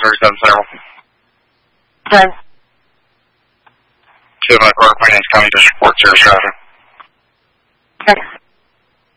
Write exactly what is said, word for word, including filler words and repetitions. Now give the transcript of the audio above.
thirty-seven several. Okay. two oh five Clark, Finance County District Court, Sarah Stratton. Okay.